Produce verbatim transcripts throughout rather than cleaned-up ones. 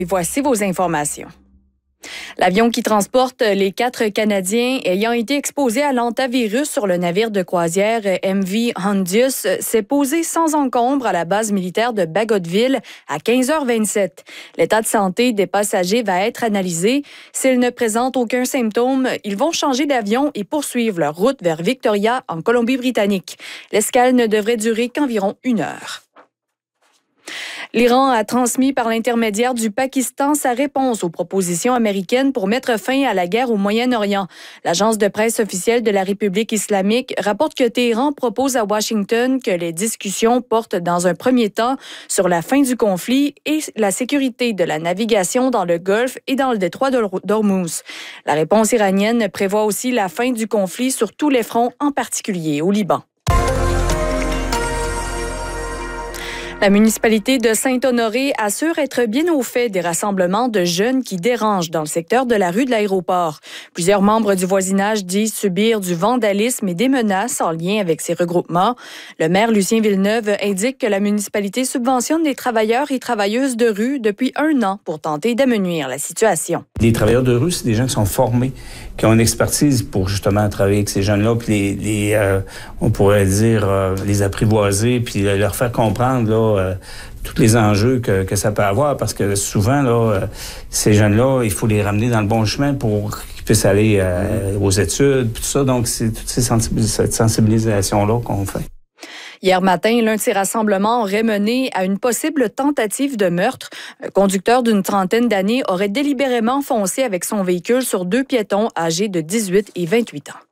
Et voici vos informations. L'avion qui transporte les quatre Canadiens ayant été exposés à l'hantavirus sur le navire de croisière M V Hondius s'est posé sans encombre à la base militaire de Bagotville à quinze heures vingt-sept. L'état de santé des passagers va être analysé. S'ils ne présentent aucun symptôme, ils vont changer d'avion et poursuivre leur route vers Victoria en Colombie-Britannique. L'escale ne devrait durer qu'environ une heure. L'Iran a transmis par l'intermédiaire du Pakistan sa réponse aux propositions américaines pour mettre fin à la guerre au Moyen-Orient. L'agence de presse officielle de la République islamique rapporte que Téhéran propose à Washington que les discussions portent dans un premier temps sur la fin du conflit et la sécurité de la navigation dans le Golfe et dans le détroit d'Ormuz. La réponse iranienne prévoit aussi la fin du conflit sur tous les fronts, en particulier au Liban. La municipalité de Saint-Honoré assure être bien au fait des rassemblements de jeunes qui dérangent dans le secteur de la rue de l'Aéroport. Plusieurs membres du voisinage disent subir du vandalisme et des menaces en lien avec ces regroupements. Le maire Lucien Villeneuve indique que la municipalité subventionne des travailleurs et travailleuses de rue depuis un an pour tenter d'amenuire la situation. Les travailleurs de rue, c'est des gens qui sont formés, qui ont une expertise pour justement travailler avec ces jeunes-là, puis les, les euh, on pourrait dire euh, les apprivoiser, puis leur faire comprendre là. Euh, tous les enjeux que, que ça peut avoir, parce que souvent, là, euh, ces jeunes-là, il faut les ramener dans le bon chemin pour qu'ils puissent aller euh, aux études, tout ça. Donc, c'est toute ces sensibilis- cette sensibilisation-là qu'on fait. Hier matin, l'un de ces rassemblements aurait mené à une possible tentative de meurtre. Un conducteur d'une trentaine d'années aurait délibérément foncé avec son véhicule sur deux piétons âgés de dix-huit et vingt-huit ans.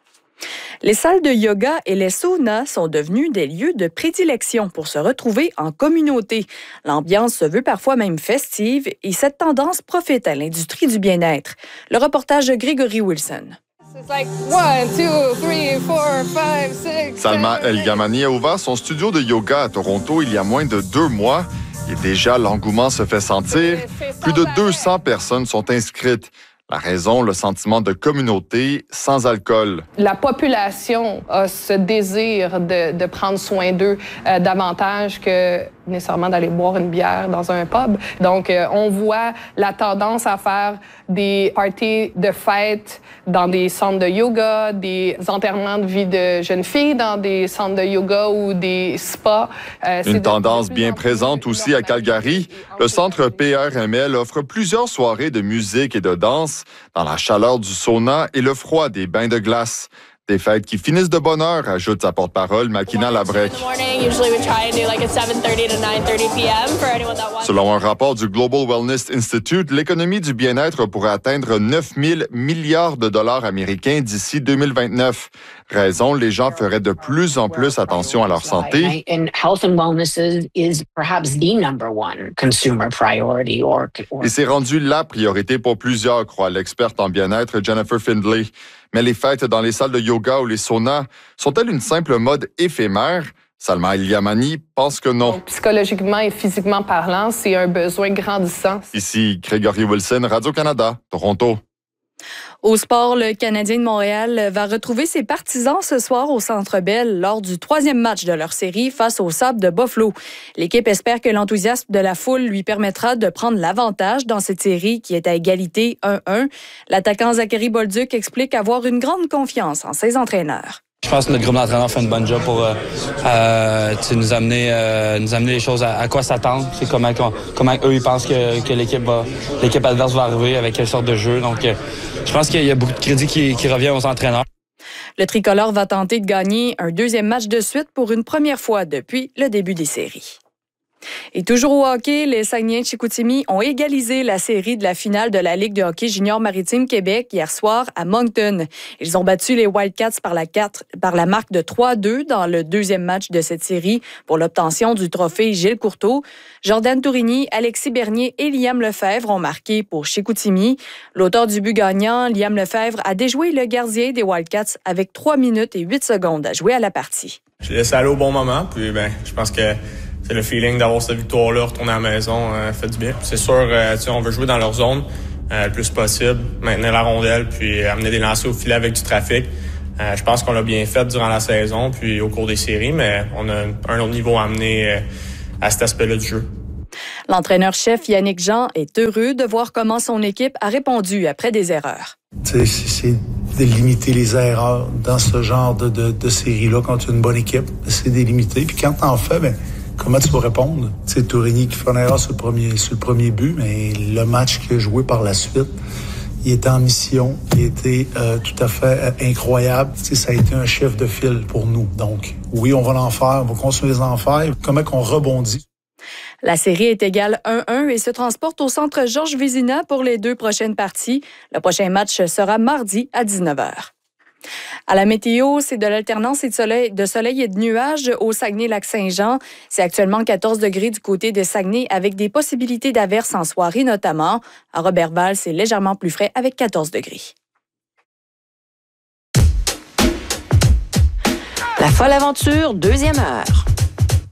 Les salles de yoga et les saunas sont devenus des lieux de prédilection pour se retrouver en communauté. L'ambiance se veut parfois même festive et cette tendance profite à l'industrie du bien-être. Le reportage de Grégory Wilson. Like one, two, three, four, five, six, Salma El-Yamani a ouvert son studio de yoga à Toronto il y a moins de deux mois. Et déjà, l'engouement se fait sentir. Plus de deux cents personnes sont inscrites. La raison, le sentiment de communauté sans alcool. La population a ce désir de, de prendre soin d'eux euh, davantage que nécessairement d'aller boire une bière dans un pub. Donc, euh, on voit la tendance à faire des parties de fête dans des centres de yoga, des enterrements de vie de jeunes filles dans des centres de yoga ou des spas. Euh, une tendance bien présente aussi à Calgary. Le centre P R M L offre plusieurs soirées de musique et de danse dans la chaleur du sauna et le froid des bains de glace. Des fêtes qui finissent de bonne heure, ajoute sa porte-parole, Makina Labrec. Selon un rapport du Global Wellness Institute, l'économie du bien-être pourrait atteindre neuf mille milliards de dollars américains d'ici deux mille vingt-neuf. Raison, les gens feraient de plus en plus attention à leur santé. Et c'est rendu la priorité pour plusieurs, croit l'experte en bien-être Jennifer Findlay. Mais les fêtes dans les salles de yoga ou les saunas sont-elles une simple mode éphémère? Salma El-Yamani pense que non. Donc, psychologiquement et physiquement parlant, c'est un besoin grandissant. Ici, Grégory Wilson, Radio-Canada, Toronto. Au sport, le Canadien de Montréal va retrouver ses partisans ce soir au Centre Bell lors du troisième match de leur série face aux Sabres de Buffalo. L'équipe espère que l'enthousiasme de la foule lui permettra de prendre l'avantage dans cette série qui est à égalité un un. L'attaquant Zachary Bolduc explique avoir une grande confiance en ses entraîneurs. Je pense que notre groupe d'entraîneurs fait une bonne job pour euh, euh, nous, amener, euh, nous amener les choses à, à quoi s'attendre. C'est comment, comment eux ils pensent que, que l'équipe, va, l'équipe adverse va arriver, avec quelle sorte de jeu. Donc, euh, je pense qu'il y a beaucoup de crédit qui, qui revient aux entraîneurs. Le tricolore va tenter de gagner un deuxième match de suite pour une première fois depuis le début des séries. Et toujours au hockey, les Saguenayens de Chicoutimi ont égalisé la série de la finale de la Ligue de hockey junior maritime Québec hier soir à Moncton. Ils ont battu les Wildcats par la, quatre, par la marque de trois à deux dans le deuxième match de cette série pour l'obtention du trophée Gilles Courteau. Jordan Tourigny, Alexis Bernier et Liam Lefebvre ont marqué pour Chicoutimi. L'auteur du but gagnant, Liam Lefebvre, a déjoué le gardien des Wildcats avec trois minutes et huit secondes à jouer à la partie. Je l'ai laissé aller au bon moment, puis ben, je pense que c'est le feeling d'avoir cette victoire-là, retourner à la maison, euh, fait du bien. C'est sûr, euh, tu sais, on veut jouer dans leur zone euh, le plus possible, maintenir la rondelle, puis amener des lancers au filet avec du trafic. Euh, je pense qu'on l'a bien fait durant la saison, puis au cours des séries, mais on a un autre niveau à amener euh, à cet aspect-là du jeu. L'entraîneur-chef Yannick Jean est heureux de voir comment son équipe a répondu après des erreurs. C'est, c'est de limiter les erreurs dans ce genre de, de, de série-là quand tu as une bonne équipe. C'est de limiter. Puis quand tu en fais, ben, comment tu vas répondre? C'est Tourigny qui fait une erreur sur le premier, sur le premier but, mais le match qu'il a joué par la suite, il était en mission, il était euh, tout à fait euh, incroyable. T'sais, ça a été un chef de file pour nous. Donc, oui, on va l'en faire, on va continuer à en faire. Comment qu'on rebondit? La série est égale un un et se transporte au centre Georges Vézina pour les deux prochaines parties. Le prochain match sera mardi à dix-neuf heures. À la météo, c'est de l'alternance et de soleil, de soleil et de nuages au Saguenay-Lac-Saint-Jean. C'est actuellement quatorze degrés du côté de Saguenay avec des possibilités d'averses en soirée notamment. À Roberval, c'est légèrement plus frais avec quatorze degrés. La folle aventure, deuxième heure.